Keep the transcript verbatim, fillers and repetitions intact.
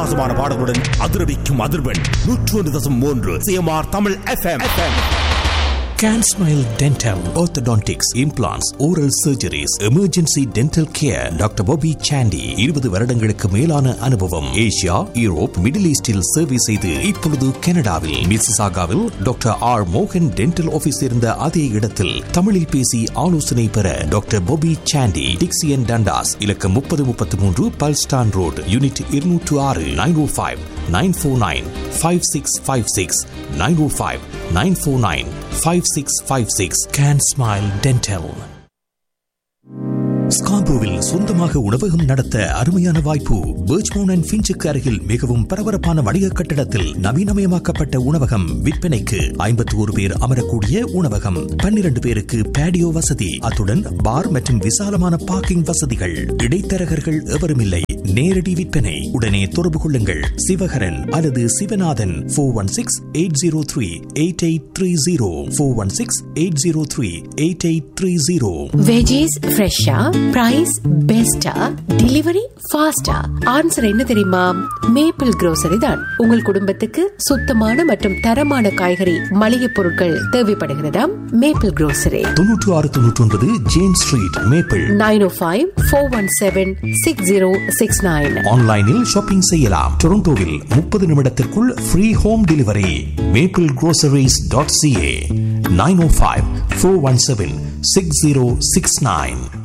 அட்டகாசமான பாடல்களுடன் அதிரவிக்கும் அதிர்வெண் நூற்று ஒன்று தசம் மூன்று CMR Tamil FM. Can Smile Dental, Orthodontics, Implants, Oral Surgeries, Emergency Dental Care. Doctor Bobby Chandy இருபது வருடங்களுக்கு மேலான அனுபவம். ஏசியா, யூரோப், மிடில் ஈஸ்டில் சேவை செய்து இப்பொழுது கனடாவில் மிசிசாகாவில் டாக்டர் ஆர் மோகன் டென்டல் ஆபீஸ் இருந்த அதே இடத்தில் தமிழில் பேசி ஆலோசனை பெற டாக்டர் Bobby Chandy, டிக்சியன் டண்டாஸ், இலக்கம் முப்பது முப்பத்தி மூன்று பல்ஸ்டான் ரோட், யூனிட் இருநூற்று ஆறு, nine O five nine four nine five six five six, nine O five nine four nine five six five six. Can Smile Dental. ஸ்கார்பரோவில் சொந்தமாக உணவகம் நடத்த அருமையான வாய்ப்பு. பர்ச்மவுண்ட் அண்ட் ஃபின்ச்சுக்கு அருகில் மிகவும் பரபரப்பான வணிக கட்டடத்தில் நவீனமயமாக்கப்பட்ட உணவகம் விற்பனைக்கு. ஐம்பத்தி ஒரு பேர் அமரக்கூடிய உணவகம், பன்னிரண்டு பேருக்கு பேடியோ வசதி, அத்துடன் பார் மற்றும் விசாலமான பார்க்கிங் வசதிகள். இடைத்தரகர்கள் எவரும் இல்லை. நேரடி விற்பனை. உடனே தொடர்பு கொள்ளுங்கள் சிவகரன் அல்லது Sivanathan. Four one six eight zero three eight eight three zero four one six eight zero three eight eight three zero. Veggies ஃப்ரெஷ்ஷா, பிரைஸ் பெஸ்டா, டெலிவரி ஃபாஸ்டா. ஆன்சர் என்ன தெரியுமா? மேப்பிள் grocery தான். உங்கள் குடும்பத்துக்கு சுத்தமான மற்றும் தரமான காய்கறி மளிகை பொருட்கள் தேவைப்படுகிறதா? Maple grocery. தொன்னூற்று ஆறு தொன்னூற்றி ஒன்பது ஜேம்ஸ் ஸ்ட்ரீட், மேப்பிள். நைன் ஓ five four one seven six zero six nine. ஆன்லைனில் ஷாப்பிங் செய்யலாம். டொரண்டோவில் முப்பது நிமிடத்திற்குள் free home delivery. Maple groceries dot CA. Nine ஓ five four one seven six zero six nine.